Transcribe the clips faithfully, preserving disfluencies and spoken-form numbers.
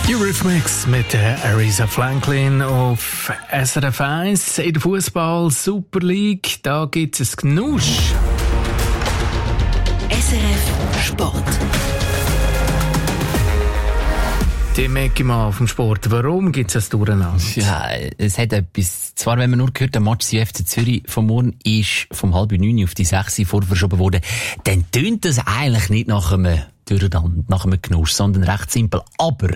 Eurythmics mit der Aretha Franklin auf S R F eins in der Fußball Super League. Da gibt es Gnusch. S R F Sport. Die merke ich mal auf dem Sport. Warum gibt es ein Durcheinander? Ja, es hat etwas. Zwar, wenn man nur gehört, der Match C F C Zürich vom Morgen ist vom halb neun auf die sechs Uhr verschoben worden, dann tönt das eigentlich nicht nach einem Durcheinander, nach einem Genusch, sondern recht simpel. Aber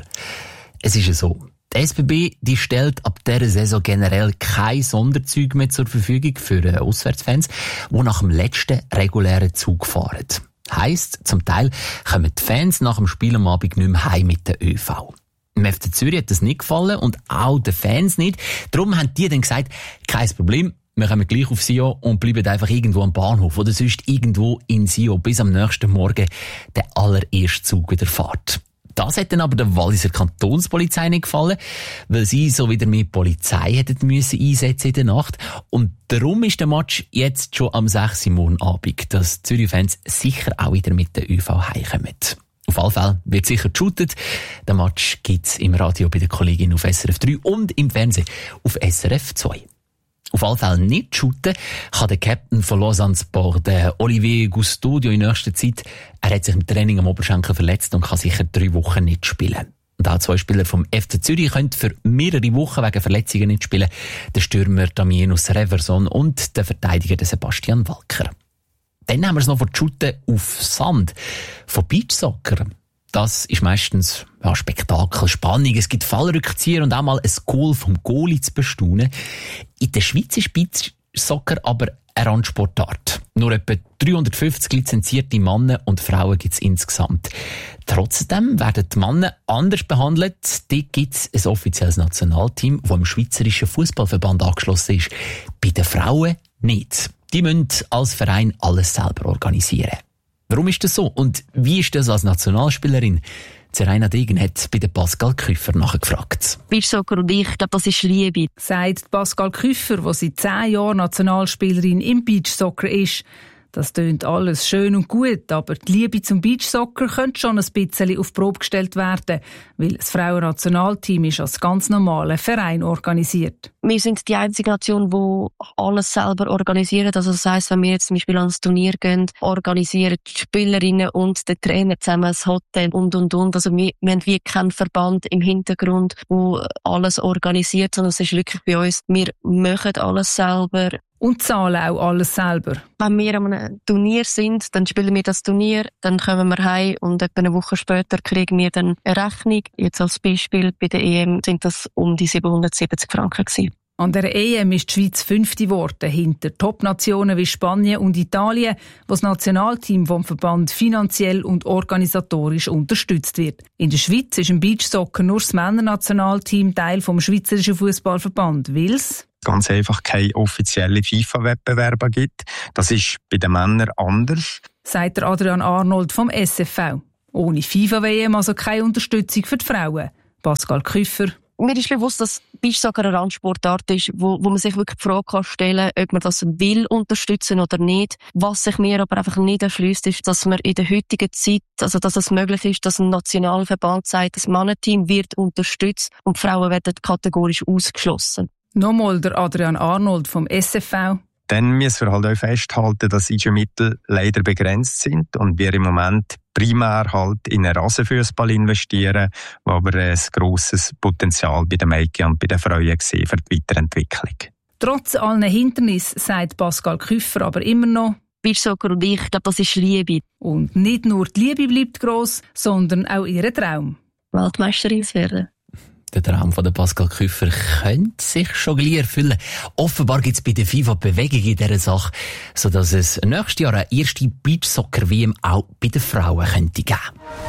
es ist ja so. Die S B B, die stellt ab dieser Saison generell kein Sonderzug mehr zur Verfügung für Auswärtsfans, die nach dem letzten regulären Zug fahren. Heisst, zum Teil kommen die Fans nach dem Spiel am Abend nicht mehr heim mit der ÖV. Im F C Zürich hat das nicht gefallen und auch den Fans nicht. Darum haben die dann gesagt, kein Problem, wir kommen gleich auf Sion und bleiben einfach irgendwo am Bahnhof oder sonst irgendwo in Sion, bis am nächsten Morgen der allererste Zug wieder fährt. Das hat dann aber der Walliser Kantonspolizei nicht gefallen, weil sie so wieder mehr Polizei hätten müssen einsetzen in der Nacht. Und darum ist der Match jetzt schon am sechs Uhr morgen Abend, dass die Zürich-Fans sicher auch wieder mit der ÖV heimkommen. Auf alle Fälle wird sicher geshootet. Den Match gibt's im Radio bei der Kollegin auf S R F drei und im Fernsehen auf S R F zwei. Auf alle Fälle nicht shooten kann der Captain von Lausanne Sport, der Olivier Gustodio, in nächster Zeit. Er hat sich im Training am Oberschenkel verletzt und kann sicher drei Wochen nicht spielen. Und auch zwei Spieler vom F C Zürich können für mehrere Wochen wegen Verletzungen nicht spielen. Der Stürmer Damienus Reverson und der Verteidiger Sebastian Walker. Dann haben wir es noch von Shooten auf Sand, von Beachsoccer. Das ist meistens ja, Spektakel, Spannung. Es gibt Fallrückzieher und auch mal ein Goal vom Goalie zu bestaunen. In der Schweiz ist Beachsoccer aber eine Randsportart. Nur etwa dreihundertfünfzig lizenzierte Männer und Frauen gibt es insgesamt. Trotzdem werden die Männer anders behandelt. Dort gibt es ein offizielles Nationalteam, das im Schweizerischen Fußballverband angeschlossen ist. Bei den Frauen nicht. Die müssen als Verein alles selber organisieren. Warum ist das so? Und wie ist das als Nationalspielerin? Zeraina Degen hat bei der Pascal Küffer nachgefragt. Beachsoccer und ich, ich glaube, das ist Liebe. Sagt Pascal Küffer, die seit zehn Jahren Nationalspielerin im Beachsoccer ist. Das tönt alles schön und gut, aber die Liebe zum Beachsoccer könnte schon ein bisschen auf die Probe gestellt werden, weil das Frauennationalteam ist als ganz normaler Verein organisiert. Wir sind die einzige Nation, die alles selber organisiert. Also das heisst, wenn wir jetzt zum Beispiel ans Turnier gehen, organisieren die Spielerinnen und der Trainer zusammen das Hotel und, und, und. Also wir, wir haben wie keinen Verband im Hintergrund, der alles organisiert, sondern es ist wirklich bei uns, wir machen alles selber. Und zahlen auch alles selber. Wenn wir an einem Turnier sind, dann spielen wir das Turnier, dann kommen wir heim und etwa eine Woche später kriegen wir dann eine Rechnung. Jetzt als Beispiel bei der E M sind das um die siebenhundertsiebzig Franken gewesen. An der E M ist die Schweiz Fünfte geworden, hinter Top-Nationen wie Spanien und Italien, wo das Nationalteam vom Verband finanziell und organisatorisch unterstützt wird. In der Schweiz ist im Beachsoccer nur das Männernationalteam Teil vom Schweizerischen Fußballverband, weil es ganz einfach keine offiziellen FIFA-Wettbewerbe gibt. Das ist bei den Männern anders. Sagt der Adrian Arnold vom S F V. Ohne FIFA-W M also keine Unterstützung für die Frauen. Pascal Küffer. Mir ist bewusst, dass Beachsoccer eine Randsportart ist, wo, wo man sich wirklich die Frage kann stellen kann, ob man das will unterstützen oder nicht. Was sich mir aber einfach nicht erschließt, ist, dass man in der heutigen Zeit, also dass es möglich ist, dass ein Nationalverband sagt, das Mannenteam wird unterstützt und die Frauen werden kategorisch ausgeschlossen. Nochmal der Adrian Arnold vom S F V. Dann müssen wir halt auch festhalten, dass unsere Mittel leider begrenzt sind und wir im Moment primär halt in den Rasenfußball investieren, wo aber ein grosses Potenzial bei den Mädchen und bei den Frauen gesehen für die Weiterentwicklung. Trotz allen Hindernissen sagt Pascal Küffer aber immer noch, Beachsoccer und ich, ich glaube, das ist Liebe. Und nicht nur die Liebe bleibt gross, sondern auch ihr Traum. Weltmeisterin zu werden. Der Traum von der Pascal Küffer könnte sich schon gleich erfüllen. Offenbar gibt es bei der FIFA Bewegung in dieser Sache, sodass es nächstes Jahr eine erste Beachsoccer-W M auch bei den Frauen könnte geben.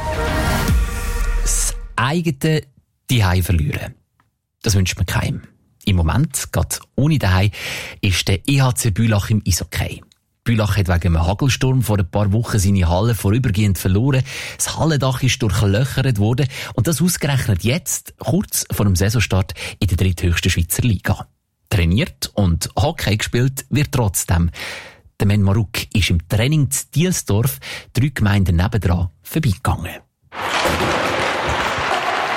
Das eigene Zuhause verlieren. Das wünscht man keinem. Im Moment, gerade ohne Zuhause, ist der E H C Bülach im Eishockey. Bülach hat wegen einem Hagelsturm vor ein paar Wochen seine Halle vorübergehend verloren. Das Hallendach ist durchlöchert worden. Und das ausgerechnet jetzt, kurz vor dem Saisonstart in der dritthöchsten Schweizer Liga. Trainiert und Hockey gespielt wird trotzdem. Der Men Maruk ist im Training zu Dielsdorf, drei Gemeinden nebendran, vorbeigegangen.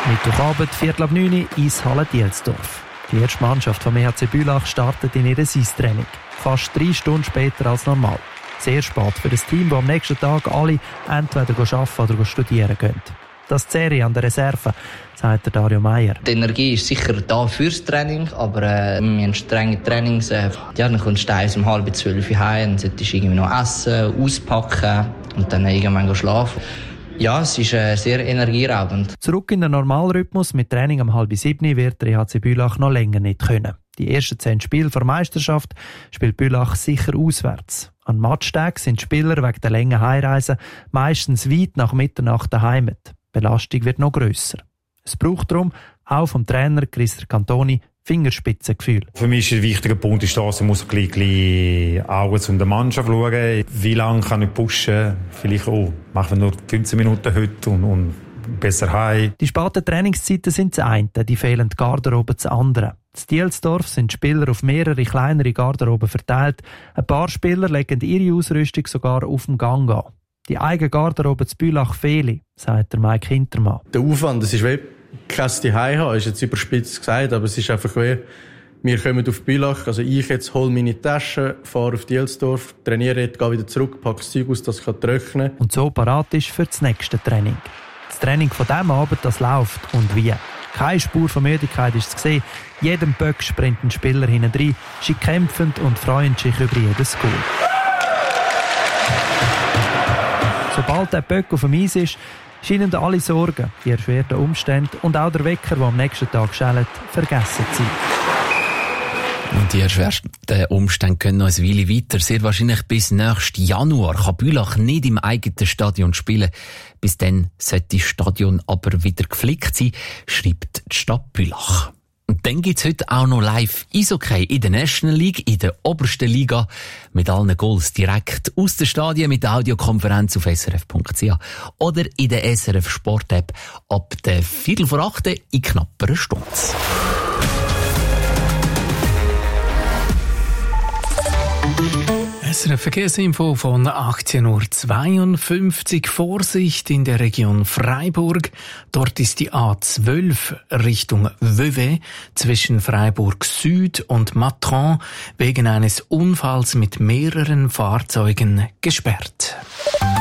Mittwochabend, Viertel ab neun, Eishalle Dielsdorf. Die erste Mannschaft vom E H C Bülach startet in ihr Eistraining. Fast drei Stunden später als normal. Sehr spät für das Team, das am nächsten Tag alle entweder arbeiten oder studieren gehen. Das Serie an der Reserve, sagt der Dario Meier. Die Energie ist sicher da fürs Training, aber äh, wir haben strenge Trainings. Äh, ja, dann kommst du eins um halb zwölf heim, dann solltest du irgendwie noch essen, auspacken und dann irgendwann schlafen. Ja, es ist äh, sehr energieraubend. Zurück in den Normalrhythmus mit Training um halb sieben wird der E H C Bülach noch länger nicht können. Die ersten zehn Spiele der Meisterschaft spielt Bülach sicher auswärts. An Matchtagen sind die Spieler wegen der langen Heimreise meistens weit nach Mitternacht daheim. Die Belastung wird noch grösser. Es braucht darum, auch vom Trainer Christer Cantoni, Fingerspitzengefühl. Für mich ist ein wichtiger Punkt, ist, dass ich muss ein bisschen Augen zu der Mannschaft schauen. Wie lange kann ich pushen? Vielleicht auch, machen wir nur fünfzehn Minuten heute und, und besser heim. Die späten Trainingszeiten sind das eine, die fehlende Garderobe das andere. In Dielsdorf sind die Spieler auf mehrere kleinere Garderoben verteilt. Ein paar Spieler legen ihre Ausrüstung sogar auf dem Gang an. Die eigene Garderobe zu Bülach fehle, sagt der Mike Hintermann. Der Aufwand, das ist wie kein Zuhause haben, ist jetzt überspitzt gesagt, aber es ist einfach wie, wir kommen auf Bülach, also ich jetzt hole meine Tasche, fahre auf Dielsdorf, trainiere jetzt, gehe wieder zurück, packe das Zeug aus, dass ich trocknen kann. Und so parat ist für das nächste Training. Das Training von diesem Abend, das läuft und wie. Keine Spur von Müdigkeit ist zu sehen. Jedem Böck sprinten Spieler hinten rein, sie kämpfen und freuen sich über jedes Goal. Sobald der Böck auf dem Eis ist, scheinen alle Sorgen, die erschwerten Umstände und auch der Wecker, der am nächsten Tag schellt, vergessen zu sein. Und die erschwersten Umstände gehen noch eine Weile weiter. Sehr wahrscheinlich bis nächsten Januar kann Bülach nicht im eigenen Stadion spielen. Bis dann sollte das Stadion aber wieder geflickt sein, schreibt die Stadt Bülach. Und dann gibt's heute auch noch live Eishockey in der National League, in der obersten Liga, mit allen Goals direkt aus den Stadien mit der Audiokonferenz auf s r f punkt c h oder in der S R F Sport App ab der Viertel vor acht in knapp einer Stunde. S R F Verkehrsinfo von achtzehn Uhr zweiundfünfzig. Vorsicht in der Region Freiburg. Dort ist die A zwölf Richtung Vevey zwischen Freiburg Süd und Matran wegen eines Unfalls mit mehreren Fahrzeugen gesperrt.